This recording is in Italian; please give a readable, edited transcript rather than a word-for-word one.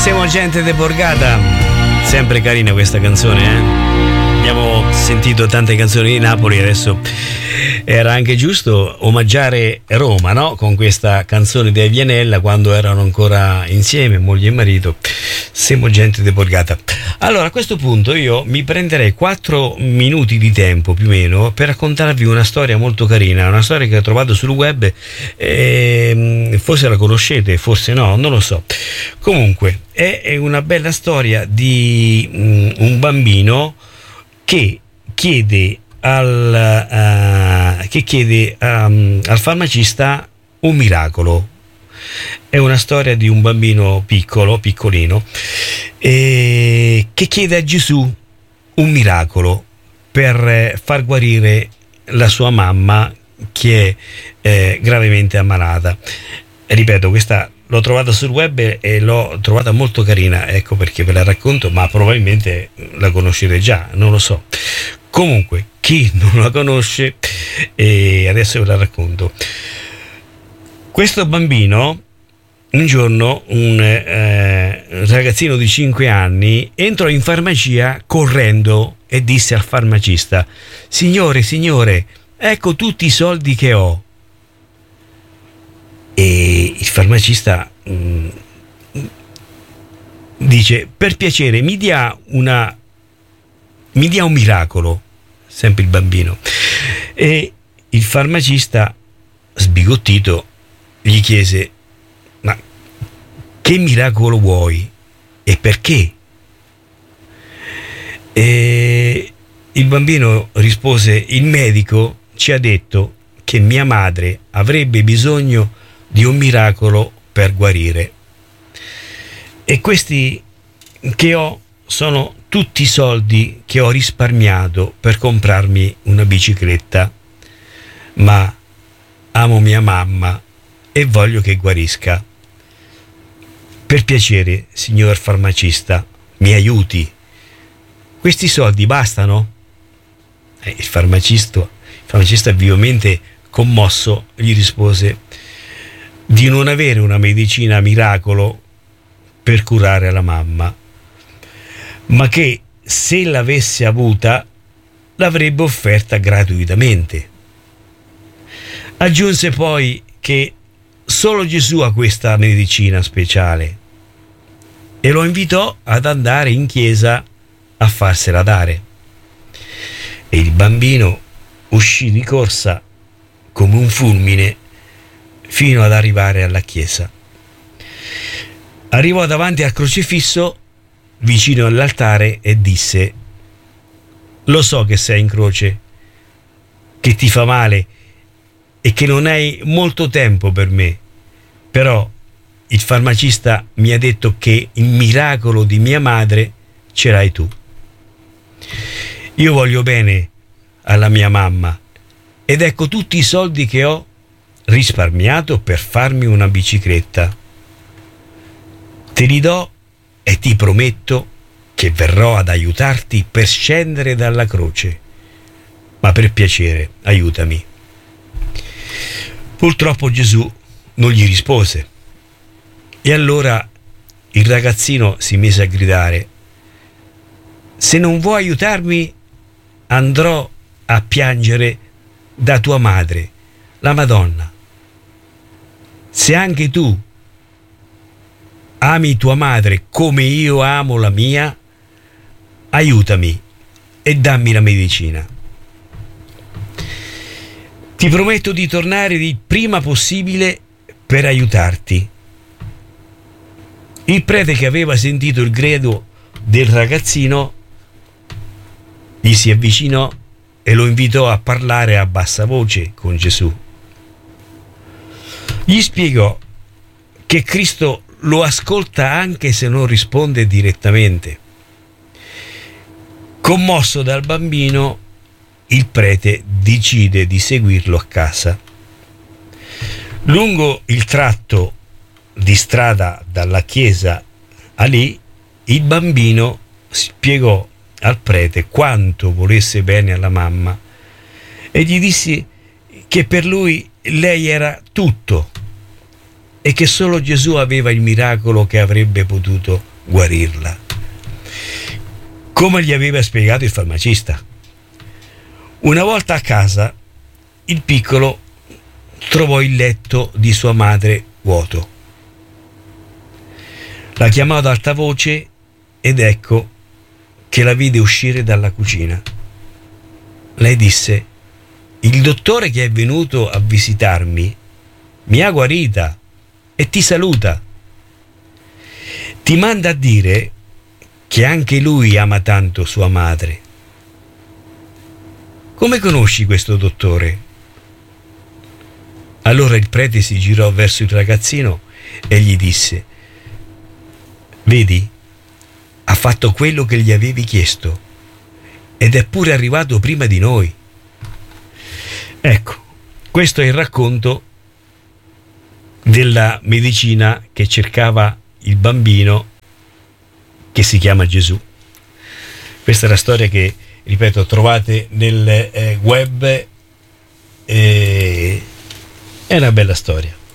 Siamo gente de Borgata. Sempre carina questa canzone, Abbiamo sentito tante canzoni di Napoli, adesso era anche giusto omaggiare Roma, no? Con questa canzone di Avianella, quando erano ancora insieme, moglie e marito. Siamo gente de Borgata. Allora, a questo punto io mi prenderei 4 minuti di tempo più o meno per raccontarvi una storia molto carina, una storia che ho trovato sul web, forse la conoscete, forse no, non lo so. Comunque è una bella storia di un bambino che chiede al farmacista un miracolo. È una storia di un bambino piccolino, che chiede a Gesù un miracolo per far guarire la sua mamma che è gravemente ammalata. E ripeto, questa l'ho trovata sul web e l'ho trovata molto carina, ecco perché ve la racconto, ma probabilmente la conoscete già, non lo so. Comunque, chi non la conosce, adesso ve la racconto. Questo bambino, un giorno, un ragazzino di 5 anni, entrò in farmacia correndo e disse al farmacista: Signore, ecco tutti i soldi che ho. E il farmacista dice: per piacere, mi dia un miracolo. Sempre il bambino. E il farmacista, sbigottito, gli chiese: ma che miracolo vuoi e perché? E il bambino rispose: il medico ci ha detto che mia madre avrebbe bisogno di un miracolo per guarire, e questi che ho sono tutti i soldi che ho risparmiato per comprarmi una bicicletta, ma amo mia mamma e voglio che guarisca. Per piacere, signor farmacista, mi aiuti. Questi soldi bastano? Il farmacista vivamente commosso gli rispose di non avere una medicina miracolo per curare la mamma, ma che se l'avesse avuta l'avrebbe offerta gratuitamente. Aggiunse poi che solo Gesù ha questa medicina speciale e lo invitò ad andare in chiesa a farsela dare. E il bambino uscì di corsa come un fulmine fino ad arrivare alla chiesa. Arrivò davanti al crocifisso vicino all'altare e disse: lo so che sei in croce, che ti fa male e che non hai molto tempo per me, però il farmacista mi ha detto che il miracolo di mia madre ce l'hai tu. Io voglio bene alla mia mamma ed ecco tutti i soldi che ho risparmiato per farmi una bicicletta. Te li do e ti prometto che verrò ad aiutarti per scendere dalla croce, ma per piacere aiutami. Purtroppo Gesù non gli rispose e allora il ragazzino si mise a gridare: se non vuoi aiutarmi andrò a piangere da tua madre, la Madonna. Se anche tu ami tua madre come io amo la mia, aiutami e dammi la medicina. Ti prometto di tornare il prima possibile per aiutarti. Il prete, che aveva sentito il grido del ragazzino, gli si avvicinò e lo invitò a parlare a bassa voce con Gesù. Gli spiegò che Cristo lo ascolta anche se non risponde direttamente. Commosso dal bambino, il prete decide di seguirlo a casa. Lungo il tratto di strada dalla chiesa a lì, il bambino spiegò al prete quanto volesse bene alla mamma e gli disse che per lui lei era tutto e che solo Gesù aveva il miracolo che avrebbe potuto guarirla, come gli aveva spiegato il farmacista. Una volta a casa, il piccolo trovò il letto di sua madre vuoto. La chiamò ad alta voce ed ecco che la vide uscire dalla cucina. Lei disse: il dottore che è venuto a visitarmi mi ha guarita e ti saluta. Ti manda a dire che anche lui ama tanto sua madre. Come conosci questo dottore? Allora il prete si girò verso il ragazzino e gli disse: vedi, ha fatto quello che gli avevi chiesto ed è pure arrivato prima di noi. Ecco, questo è il racconto della medicina che cercava il bambino che si chiama Gesù. Questa è la storia che, ripeto, trovate nel web. È una bella storia.